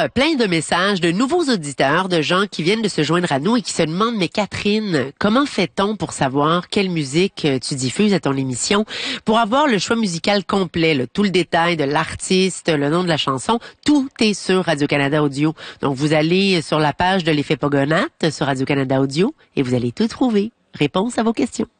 plein de messages de nouveaux auditeurs, de gens qui viennent de se joindre à nous et qui se demandent, mais Catherine, comment fait-on pour savoir quelle musique tu diffuses à ton émission? Pour avoir le choix musical complet, tout le détail de l'artiste, le nom de la chanson, tout est sur Radio-Canada Audio. Donc, vous allez sur la page de l'effet Pogonate sur Radio-Canada Audio et vous allez tout trouver. Réponse à vos questions.